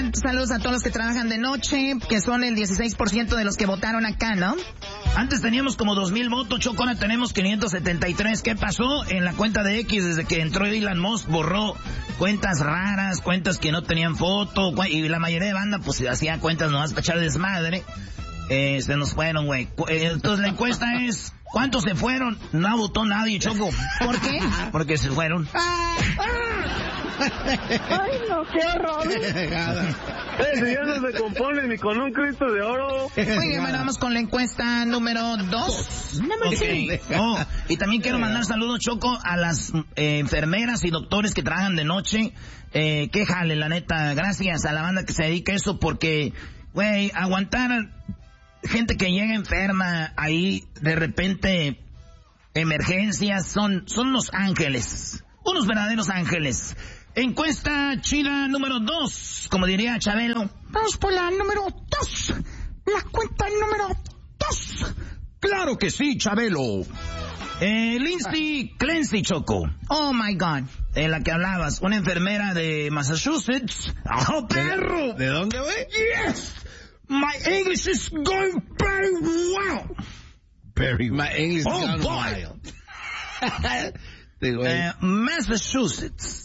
saludos a todos los que trabajan de noche, que son el 16% de los que votaron acá, ¿no? Antes teníamos como 2,000 votos, Choco, ahora tenemos 573. ¿Qué pasó? En la cuenta de X, desde que entró Elon Musk, borró cuentas raras, cuentas que no tenían foto, y la mayoría de banda, pues, hacía cuentas nomás para echar desmadre. Se nos fueron, güey. Entonces la encuesta es, ¿cuántos se fueron? No votó nadie, Choco. ¿Por qué? Porque se fueron. Ay, no, qué horror. Si ya no se compone ni con un Cristo de oro. Muy bien, bueno, vamos con la encuesta número 2. Okay. Oh, y también quiero mandar saludos, Choco, a las enfermeras y doctores que trabajan de noche. Qué jale, la neta. Gracias a la banda que se dedica a eso, porque, güey, aguantar gente que llega enferma ahí, de repente, emergencias, son unos ángeles. Unos verdaderos ángeles. Encuesta chida número 2, como diría Chabelo. Vamos por la número 2. La cuenta número 2. Claro que sí, Chabelo. Lindsay Clancy, Choco. Oh, my God. La que hablabas, una enfermera de Massachusetts. ¡Oh, perro! ¿De dónde, güey? Yes! My English is going very well. My English is going wild. Massachusetts.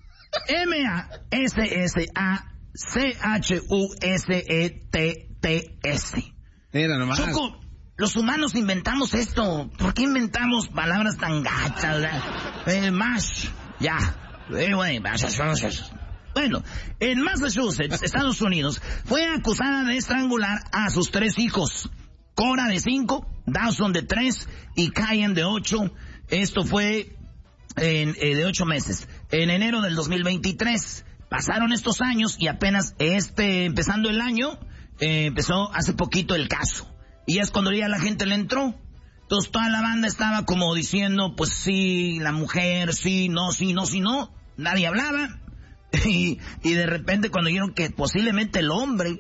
Massachusetts. Mira nomás. Choco, los humanos inventamos esto. ¿Por qué inventamos palabras tan gachas? Mash. Ya. Massachusetts. Bueno, en Massachusetts, Estados Unidos, fue acusada de estrangular a sus 3 hijos. Cora de 5, Dawson de 3 y Kyan de 8. Esto fue de 8 meses. En enero del 2023. Pasaron estos años y apenas empezando el año, empezó hace poquito el caso. Y es cuando ya la gente le entró. Entonces toda la banda estaba como diciendo, pues sí, la mujer, sí, no. Nadie hablaba. Y de repente cuando dijeron que posiblemente el hombre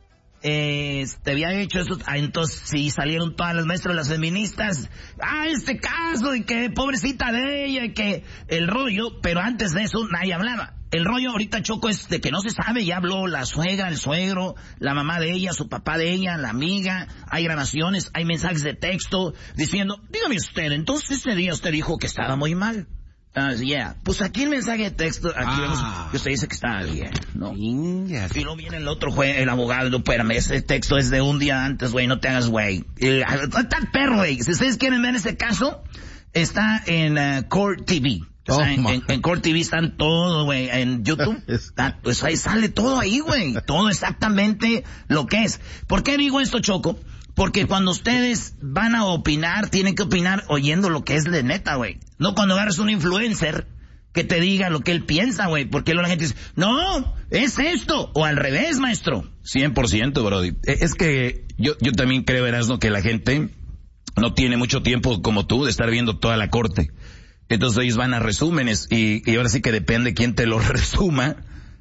había hecho eso, entonces sí salieron todas las maestras, las feministas, este caso, y que pobrecita de ella, y que el rollo, pero antes de eso nadie hablaba. El rollo ahorita, Choco, es de que no se sabe, ya habló la suegra, el suegro, la mamá de ella, su papá de ella, la amiga, hay grabaciones, hay mensajes de texto diciendo, dígame usted, entonces ese día usted dijo que estaba muy mal. Pues aquí el mensaje de texto, aquí vemos que usted dice que está bien, ¿no? Y no viene el otro el abogado, no, espérame, ese texto es de un día antes, güey, no te hagas güey. Está el perro, güey. Si ustedes quieren ver ese caso, está en Court TV. En Court TV están todo, güey, en YouTube. Pues ahí sale todo ahí, güey. Todo exactamente lo que es. ¿Por qué digo esto, Choco? Porque cuando ustedes van a opinar, tienen que opinar oyendo lo que es de neta, güey. No cuando agarras un influencer que te diga lo que él piensa, güey. Porque luego la gente dice, no, es esto. O al revés, maestro. 100%, brody. Es que yo también creo, Erasmo, que la gente no tiene mucho tiempo como tú de estar viendo toda la corte. Entonces ellos van a resúmenes y ahora sí que depende quién te lo resuma,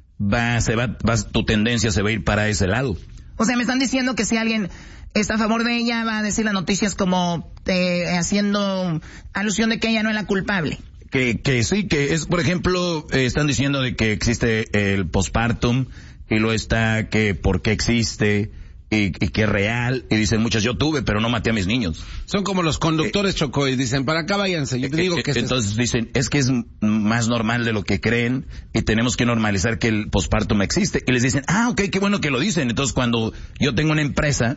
tu tendencia se va a ir para ese lado. O sea, me están diciendo que si alguien está a favor de ella, va a decir las noticias como haciendo alusión de que ella no es la culpable. Que sí, que es, por ejemplo, están diciendo de que existe el postpartum, y lo está que por qué existe, y que es real, y dicen muchas, yo tuve, pero no maté a mis niños. Son como los conductores, Choco, y dicen, para acá váyanse, yo te digo que entonces dicen, es que es más normal de lo que creen, y tenemos que normalizar que el postpartum existe, y les dicen, ok, qué bueno que lo dicen. Entonces cuando yo tengo una empresa,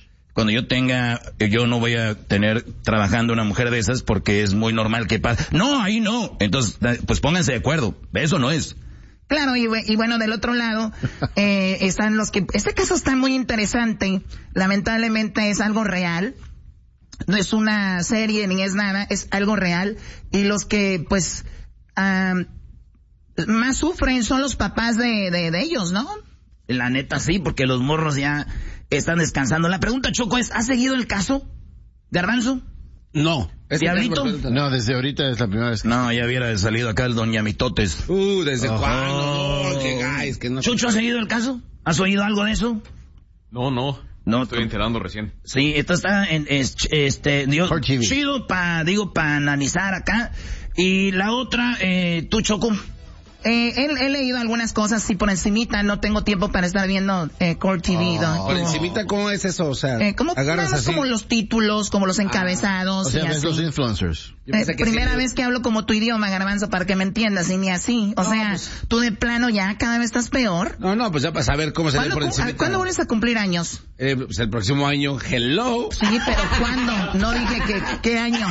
yo no voy a tener trabajando una mujer de esas porque es muy normal que pase. No, ahí no. Entonces, pues pónganse de acuerdo. Eso no es. Claro, y bueno, del otro lado, están los que, este caso está muy interesante. Lamentablemente es algo real. No es una serie ni es nada, es algo real. Y los que, pues, más sufren son los papás de ellos, ¿no? La neta sí, porque los morros ya están descansando. La pregunta, Choco, es, ¿has seguido el caso? ¿Garbanzo? No. ¿Diablito? No, desde ahorita es la primera vez. No, ya hubiera salido acá el Don Yamitotes. ¿Desde cuándo? No, qué guys, que no. ¿Chucho ha seguido el caso? ¿Has oído algo de eso? No, estoy enterando recién. Sí, esto está chido para analizar acá. Y la otra, tú, Choco. He leído algunas cosas así por encimita, no tengo tiempo para estar viendo Core TV. Por encimita, ¿cómo es eso? O sea, agarras así como los títulos, como los encabezados. O sea, ves los influencers. Primera vez que hablo como tu idioma, Garbanzo, para que me entiendas, y ni así. O sea, tú de plano ya cada vez estás peor. No, pues ya para saber cómo se ve por encimita. ¿Cuándo vuelves a cumplir años? Pues el próximo año, hello. Sí, pero ¿cuándo? No dije ¿qué año?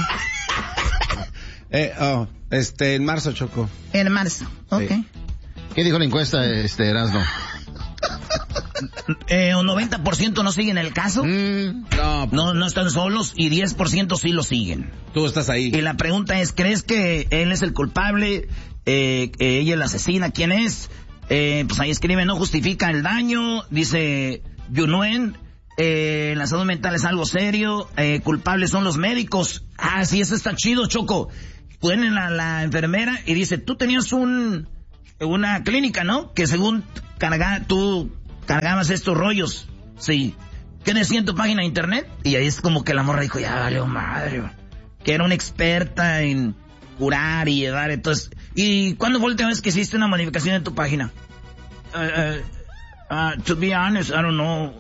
En marzo, Choco. En marzo, ok. Sí. ¿Qué dijo la encuesta, Erasmo? Un 90% no siguen el caso. No están solos y 10% sí lo siguen. Tú estás ahí. Y la pregunta es, ¿crees que él es el culpable? Ella es la asesina. ¿Quién es? Pues ahí escribe, no justifica el daño. Dice Yunuen, la salud mental es algo serio. Culpables son los médicos. Ah, sí, eso está chido, Choco. Ponen a la enfermera y dice, tú tenías una clínica, ¿no? Que según tú cargabas estos rollos. Sí. ¿Qué decía en tu página de internet? Y ahí es como que la morra dijo, ya valió madre. Que era una experta en curar y llevar, entonces. ¿Y cuándo fue la última vez que hiciste una modificación en tu página? To be honest, I don't know.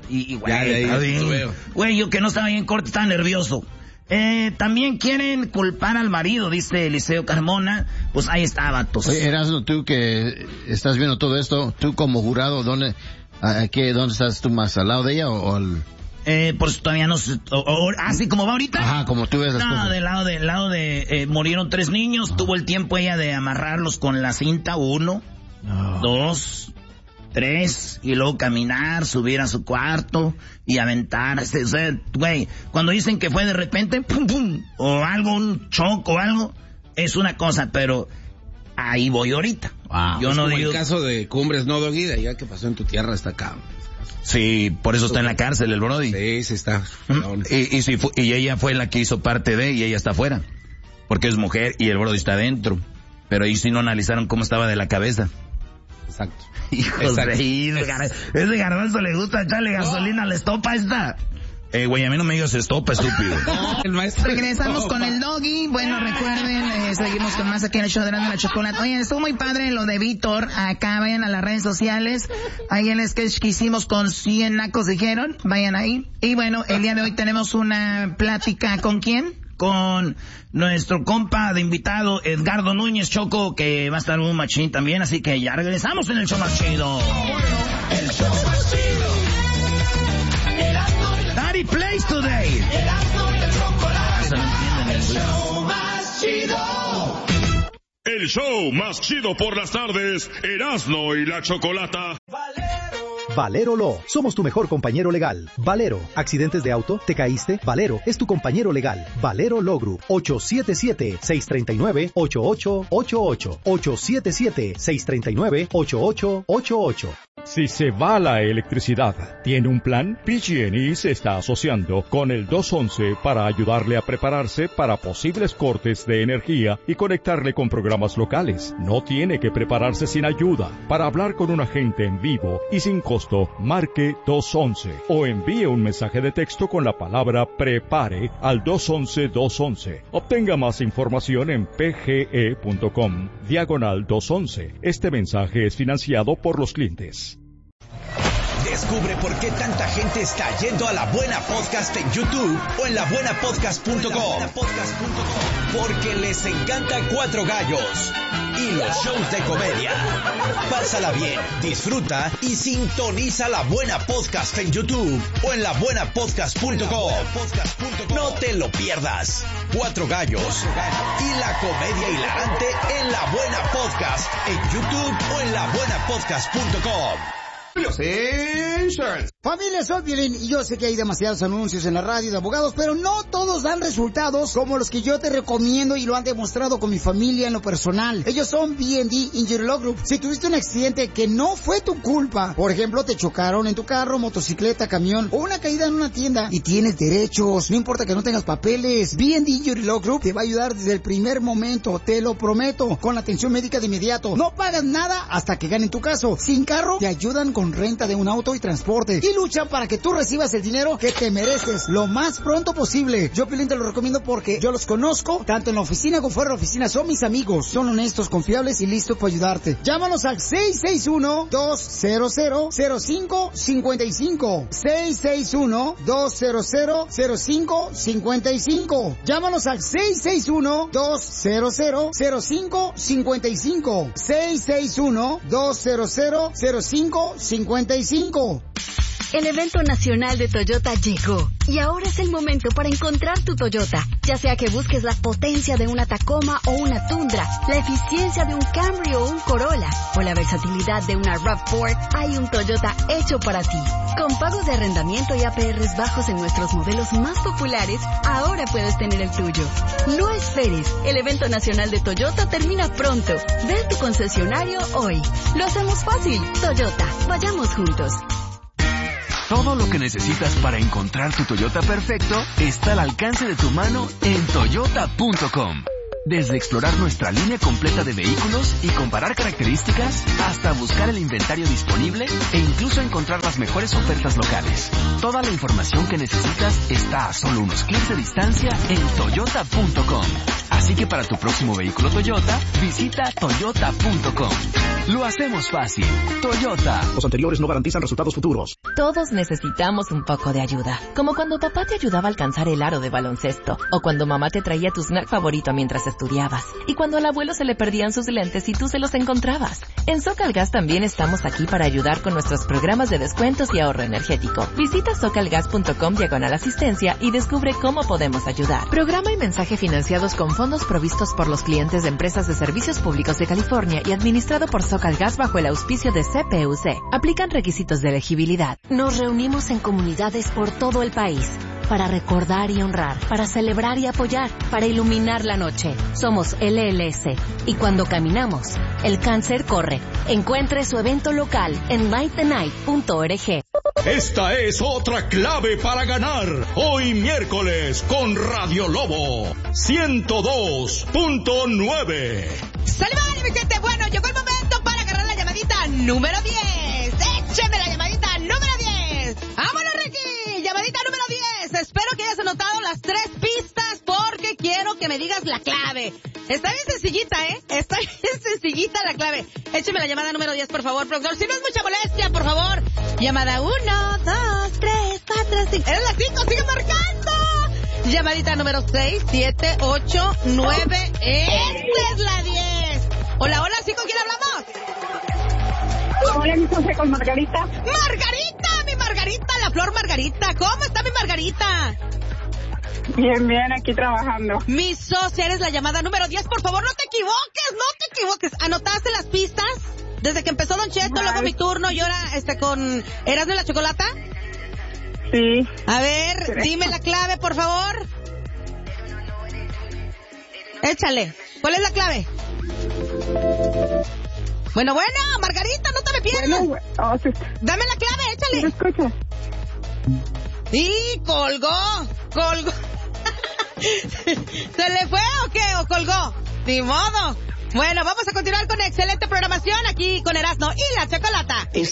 Güey, yo que no estaba bien corto, estaba nervioso. También quieren culpar al marido, dice Eliseo Carmona. Pues ahí está, vatos. Oye, Erasmo, tú que estás viendo todo esto, tú como jurado, ¿dónde estás tú más? ¿Al lado de ella o al...? Pues todavía no sé, así como va ahorita. Ajá, como tú ves las cosas. No, del lado de murieron 3 niños, tuvo el tiempo ella de amarrarlos con la cinta, 1, 2, 3, y luego caminar, subir a su cuarto y aventar, o sea, güey, cuando dicen que fue de repente, pum, pum, o algo, un choco o algo, es una cosa, pero ahí voy ahorita. Wow. Yo no digo... el caso de Cumbres, no, Doggy, de allá que pasó en tu tierra está acá. Sí, por eso está en la cárcel el Brody. Sí, está. Y ella fue la que hizo parte de, y ella está afuera. Porque es mujer y el Brody está adentro. Pero ahí sí no analizaron cómo estaba de la cabeza. Exacto. Hijos de ese Garbanzo le gusta echarle gasolina a la estopa esta. Güey, a mí no me digas estopa, estúpido. Regresamos con el Doggy. Bueno, recuerden, seguimos con más aquí en el show de la Chocolata. Oye, estuvo muy padre lo de Víctor. Acá vayan a las redes sociales. Ahí en el sketch que hicimos con 100 nacos dijeron. Vayan ahí. Y bueno, el día de hoy tenemos una plática. ¿Con quién? Con nuestro compa de invitado, Edgardo Núñez, Choco, que va a estar un machín también. Así que ya regresamos en el show más chido. El show más chido. Daddy plays today. El show más chido por las tardes, Erasmo y la Chocolata. Valero Law, somos tu mejor compañero legal. Valero, accidentes de auto, te caíste, Valero es tu compañero legal. Valero Law Group, 877-639-8888. 877-639-8888. Si se va la electricidad, ¿tiene un plan? PG&E se está asociando con el 211 para ayudarle a prepararse para posibles cortes de energía y conectarle con programas locales. No tiene que prepararse sin ayuda. Para hablar con un agente en vivo y sin costo, marque 211 o envíe un mensaje de texto con la palabra PREPARE al 211-211. Obtenga más información en pge.com/211. Este mensaje es financiado por los clientes. Descubre por qué tanta gente está yendo a La Buena Podcast en YouTube o en labuenapodcast.com. Porque les encanta Cuatro Gallos y los shows de comedia. Pásala bien, disfruta y sintoniza La Buena Podcast en YouTube o en labuenapodcast.com. No te lo pierdas. Cuatro Gallos y la comedia hilarante en La Buena Podcast en YouTube o en labuenapodcast.com. Familia, soy Piolín y yo sé que hay demasiados anuncios en la radio de abogados, pero no todos dan resultados como los que yo te recomiendo y lo han demostrado con mi familia en lo personal. Ellos son B&D Injury Law Group. Si tuviste un accidente que no fue tu culpa, por ejemplo, te chocaron en tu carro, motocicleta, camión o una caída en una tienda y tienes derechos, no importa que no tengas papeles, B&D Injury Law Group te va a ayudar desde el primer momento, te lo prometo, con la atención médica de inmediato. No pagas nada hasta que ganen tu caso. Sin carro, te ayudan con con renta de un auto y transporte. Y luchan para que tú recibas el dinero que te mereces lo más pronto posible. Yo, Piolín, te lo recomiendo porque yo los conozco, tanto en la oficina como fuera de la oficina. Son mis amigos. Son honestos, confiables y listos para ayudarte. Llámanos al 661-200-0555. 661-200-0555. Llámanos al 661-200-0555. 661-200-0555. El evento nacional de Toyota llegó y ahora es el momento para encontrar tu Toyota. Ya sea que busques la potencia de una Tacoma o una Tundra, la eficiencia de un Camry o un Corolla, o la versatilidad de una RAV4, hay un Toyota hecho para ti. Con pagos de arrendamiento y APRs bajos en nuestros modelos más populares, ahora puedes tener el tuyo. No esperes, el evento nacional de Toyota termina pronto. Ve a tu concesionario hoy. Lo hacemos fácil. Toyota, vayamos juntos. Todo lo que necesitas para encontrar tu Toyota perfecto está al alcance de tu mano en Toyota.com. Desde explorar nuestra línea completa de vehículos y comparar características, hasta buscar el inventario disponible e incluso encontrar las mejores ofertas locales. Toda la información que necesitas está a solo unos clics de distancia en Toyota.com. Así que para tu próximo vehículo Toyota, visita Toyota.com. Lo hacemos fácil. Toyota. Los anteriores no garantizan resultados futuros. Todos necesitamos un poco de ayuda. Como cuando papá te ayudaba a alcanzar el aro de baloncesto. O cuando mamá te traía tu snack favorito mientras estudiabas. Y cuando al abuelo se le perdían sus lentes y tú se los encontrabas. En SoCalGas también estamos aquí para ayudar con nuestros programas de descuentos y ahorro energético. Visita socalgas.com/asistencia y descubre cómo podemos ayudar. Programa y mensaje financiados con fondos provistos por los clientes de empresas de servicios públicos de California y administrado por SoCalGas bajo el auspicio de CPUC. Aplican requisitos de elegibilidad. Nos reunimos en comunidades por todo el país para recordar y honrar, para celebrar y apoyar, para iluminar la noche. Somos LLS y cuando caminamos, el cáncer corre. Encuentre su evento local en lightthenight.org. Esta es otra clave para ganar hoy miércoles con Radio Lobo 102.9. ¡Salve, mi gente! Bueno, llegó el momento para agarrar la llamadita número 10. ¡Écheme la llamadita número 10! ¡Vámonos, Ricky! Llamadita número 10. Espero que hayas anotado las 3 pistas porque quiero que me digas la clave. Está bien sencillita, ¿eh? Está bien sencillita la clave. Écheme la llamada número 10, por favor, productor. Si no es mucha molestia, por favor. Llamada 1, 2, 3, 4, 5. ¡Es la 5! ¡Sigue marcando! Llamadita número 6, 7, 8, 9. ¡Esta es la 10! Hola, hola, ¿sí con quién hablamos? Hola, mi José, con Margarita. ¡Margarita! ¡Mi Margarita! La flor Margarita. ¿Cómo está mi Margarita? Bien, bien, aquí trabajando. Mi socia, eres la llamada número 10. Por favor, no te equivoques. ¿Anotaste las pistas? Desde que empezó Don Cheto, luego mi turno y ahora con Erasmo y la Chocolata. Sí. A ver, dime la clave, por favor. Échale. ¿Cuál es la clave? Bueno, Margarita, no te me pierdas. Dame la clave, échale. ¿Me escuchas? Y colgó. ¿Se le fue o qué? ¿O colgó? Ni modo. Bueno, vamos a continuar con excelente programación aquí con Erasmo y la Chocolata.